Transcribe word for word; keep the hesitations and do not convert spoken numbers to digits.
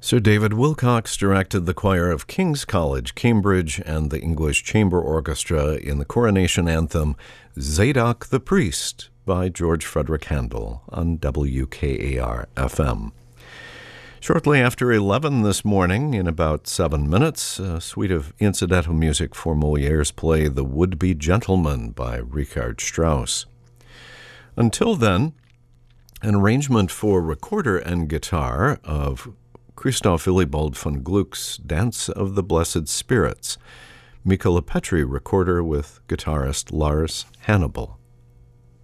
Sir David Wilcox directed the choir of King's College, Cambridge, and the English Chamber Orchestra in the coronation anthem Zadok the Priest by George Frederick Handel on W K A R F M. Shortly after eleven this morning, in about seven minutes, a suite of incidental music for Moliere's play The Would-Be Gentleman by Richard Strauss. Until then, an arrangement for recorder and guitar of Christoph Willibald von Gluck's Dance of the Blessed Spirits, Michala Petri recorder with guitarist Lars Hannibal.